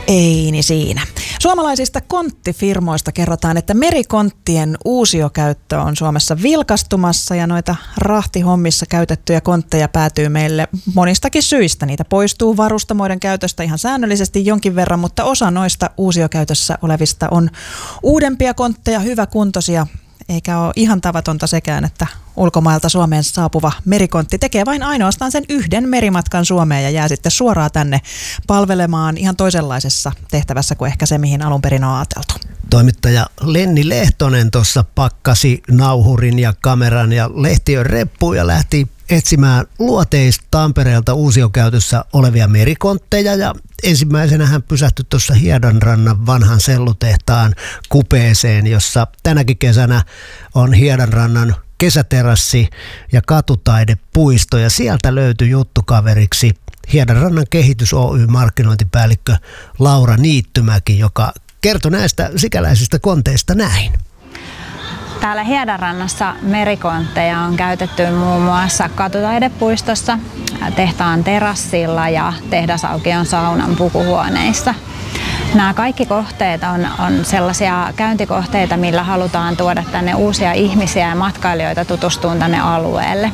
Ei niin siinä. Suomalaisista konttifirmoista kerrotaan, että merikonttien uusiokäyttö on Suomessa vilkastumassa ja noita rahtihommissa käytettyjä kontteja päätyy meille monistakin syistä. Niitä poistuu varustamoiden käytöstä ihan säännöllisesti jonkin verran, mutta osa noista uusiokäytössä olevista on uudempia kontteja, hyväkuntoisia. Eikä ole ihan tavatonta sekään, että ulkomailta Suomeen saapuva merikontti tekee vain ainoastaan sen yhden merimatkan Suomeen ja jää sitten suoraan tänne palvelemaan ihan toisenlaisessa tehtävässä kuin ehkä se, mihin alun perin on ajateltu. Toimittaja Lenni Lehtonen tuossa pakkasi nauhurin ja kameran ja lehtiön reppuun ja lähti etsimään luoteista Tampereelta uusiokäytössä olevia merikontteja ja ensimmäisenä hän pysähtyi tuossa Hiedanrannan vanhan sellutehtaan kupeeseen, jossa tänäkin kesänä on Hiedanrannan kesäterassi ja katutaidepuisto ja sieltä löytyi juttukaveriksi Hiedanrannan Kehitys Oy markkinointipäällikkö Laura Niittymäki, joka kertoi näistä sikäläisistä konteista näin. Täällä Hiedanrannassa merikontteja on käytetty muun muassa katutaidepuistossa, tehtaan terassilla ja tehdasaukion saunan pukuhuoneissa. Nämä kaikki kohteet on sellaisia käyntikohteita, millä halutaan tuoda tänne uusia ihmisiä ja matkailijoita tutustumaan tänne alueelle.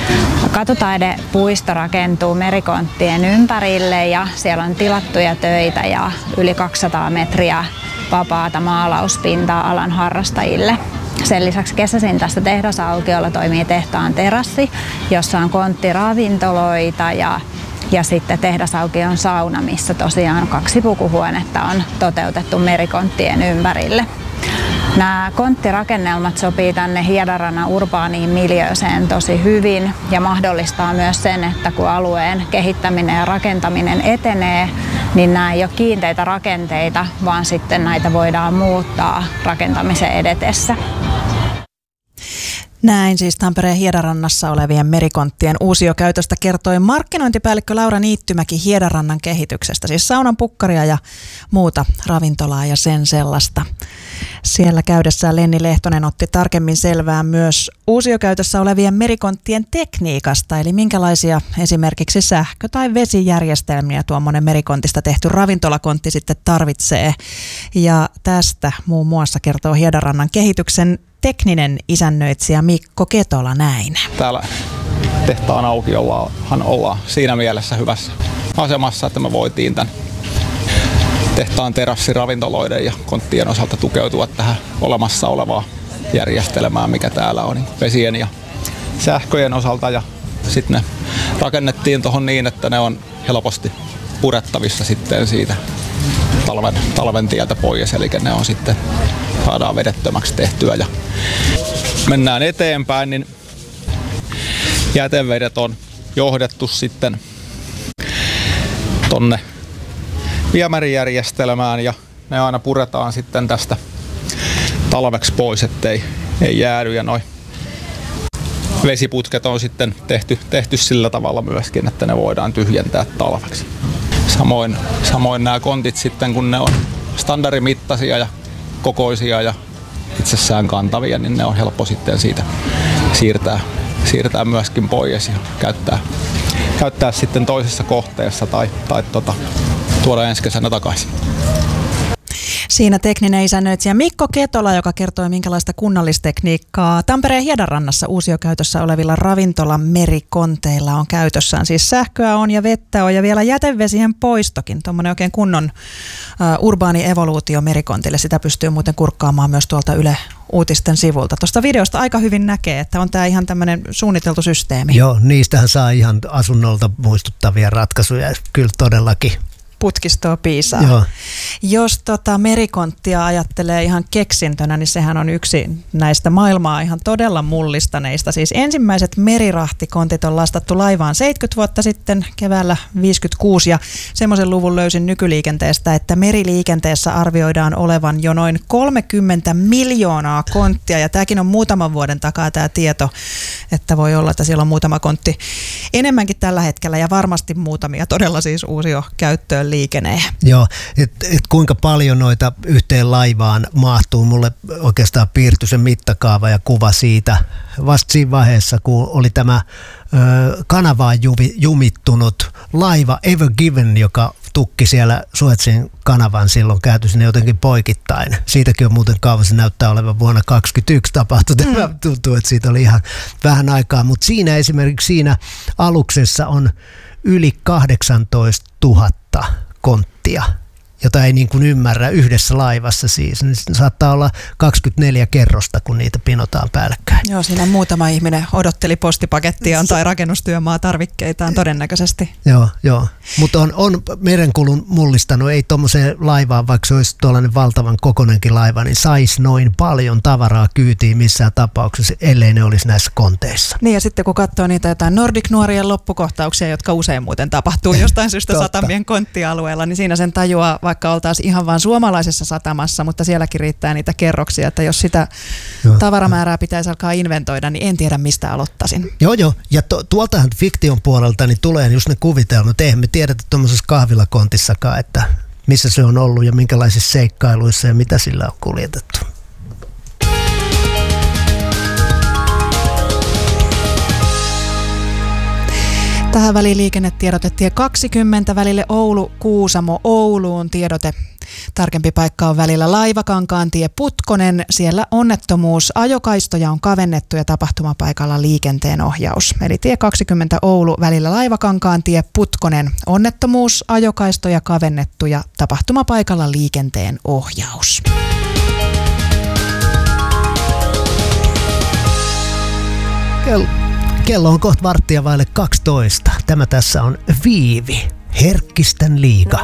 Katutaidepuisto rakentuu merikonttien ympärille ja siellä on tilattuja töitä ja yli 200 metriä vapaata maalauspintaa alan harrastajille. Sen lisäksi kesäisin tässä tehdasaukiolla toimii tehtaan terassi, jossa on konttiravintoloita ja sitten tehdasaukion sauna, missä tosiaan 2 pukuhuonetta on toteutettu merikonttien ympärille. Nämä konttirakennelmat sopii tänne Hiedanrannan urbaaniin miljööseen tosi hyvin ja mahdollistaa myös sen, että kun alueen kehittäminen ja rakentaminen etenee, niin nämä ei ole kiinteitä rakenteita, vaan sitten näitä voidaan muuttaa rakentamisen edetessä. Näin siis Tampereen Hiedanrannassa olevien merikonttien uusiokäytöstä kertoi markkinointipäällikkö Laura Niittymäki Hiedanrannan kehityksestä, siis saunan pukkaria ja muuta ravintolaa ja sen sellaista. Siellä käydessään Lenni Lehtonen otti tarkemmin selvää myös uusiokäytössä olevien merikonttien tekniikasta, eli minkälaisia esimerkiksi sähkö- tai vesijärjestelmiä tuommoinen merikontista tehty ravintolakontti sitten tarvitsee. Ja tästä muun muassa kertoo Hiedanrannan kehityksen tekninen isännöitsijä Mikko Ketola näin. Täällä tehtaan aukiollahan ollaan siinä mielessä hyvässä asemassa, että me voitiin tämän tehtaan terassiravintoloiden ja konttien osalta tukeutua tähän olemassa olevaan järjestelmään, mikä täällä on vesien ja sähköjen osalta. Ja sitten ne rakennettiin tuohon niin, että ne on helposti purettavissa sitten siitä talven tieltä pois, eli ne on sitten saadaan vedettömäksi tehtyä ja mennään eteenpäin, niin jätevedet on johdettu sitten tonne viemärijärjestelmään ja ne aina puretaan sitten tästä talveksi pois, ettei jäädy ja noi vesiputket on sitten tehty sillä tavalla myöskin, että ne voidaan tyhjentää talveksi. Samoin nämä kontit sitten, kun ne on standardimittaisia ja kokoisia ja itsessään kantavia, niin ne on helppo sitten siitä siirtää myöskin pois ja käyttää sitten toisessa kohteessa tai tuoda ensi kesänä takaisin. Siinä tekninen isännöitsijä Mikko Ketola, joka kertoi minkälaista kunnallistekniikkaa Tampereen Hiedanrannassa uusiokäytössä olevilla ravintolamerikonteilla on käytössään. Siis sähköä on ja vettä on ja vielä jätevesien poistokin. Tuommoinen oikein kunnon urbaani evoluutio merikontille. Sitä pystyy muuten kurkkaamaan myös tuolta Yle Uutisten sivulta. Tuosta videosta aika hyvin näkee, että on tämä ihan tämmöinen suunniteltu systeemi. Joo, niistähän saa ihan asunnolta muistuttavia ratkaisuja. Kyllä todellakin. Putkistoa piisaa. Joo. Jos merikonttia ajattelee ihan keksintönä, niin sehän on yksi näistä maailmaa ihan todella mullistaneista. Siis ensimmäiset merirahtikontit on lastattu laivaan 70 vuotta sitten keväällä 1956 ja semmoisen luvun löysin nykyliikenteestä, että meriliikenteessä arvioidaan olevan jo noin 30 miljoonaa konttia ja tämäkin on muutaman vuoden takaa tämä tieto, että voi olla, että siellä on muutama kontti enemmänkin tällä hetkellä ja varmasti muutamia todella siis uusia käyttöön liikenee. Joo, et kuinka paljon noita yhteen laivaan mahtuu, mulle oikeastaan piirtyi se mittakaava ja kuva siitä vasta siinä vaiheessa, kun oli tämä kanavaan jumittunut laiva Ever Given, joka tukki siellä Suezin kanavan silloin, käyty sinne jotenkin poikittain. Siitäkin on muuten kauan, se näyttää olevan vuonna 2021 tapahtunut. Tuntuu, että siitä oli ihan vähän aikaa, mutta siinä aluksessa on yli 18 000 konttia, jota ei niin kuin ymmärrä yhdessä laivassa siis. Niin saattaa olla 24 kerrosta, kun niitä pinotaan päällekkäin. Joo, siinä muutama ihminen odotteli postipakettiaan tai rakennustyömaa tarvikkeitaan todennäköisesti. Joo. Mutta on merenkulun mullistanut, ei tuommoiseen laivaan, vaikka se olisi tuollainen valtavan kokoinenkin laiva, niin saisi noin paljon tavaraa kyytiin missään tapauksessa, ellei ne olisi näissä konteissa. Niin ja sitten kun katsoo niitä jotain Nordic-nuorien loppukohtauksia, jotka usein muuten tapahtuu jostain syystä satamien konttialueella, niin siinä sen tajuaa, vaikka oltaisiin ihan vaan suomalaisessa satamassa, mutta sielläkin riittää niitä kerroksia, että jos sitä tavaramäärää pitäisi alkaa inventoida, niin en tiedä mistä aloittaisin. Joo, ja tuoltahan fiktion puolelta niin tulee just ne kuvitelmat, eihän me tiedetä tuommoisessa kahvilakontissakaan, että missä se on ollut ja minkälaisissa seikkailuissa ja mitä sillä on kuljetettu. Tähän väliin liikennetiedote tie 20 välille Oulu-Kuusamo Ouluun tiedote. Tarkempi paikka on välillä Laivakankaantie Putkonen. Siellä onnettomuus. Ajokaistoja on kavennettu ja tapahtumapaikalla liikenteen ohjaus. Eli tie 20 Oulu välillä Laivakankaantie Putkonen. Onnettomuus, ajokaistoja kavennettu ja tapahtumapaikalla liikenteen ohjaus. Kello on kohta 11:15. Tämä tässä on Viivi, Herkkisten liiga.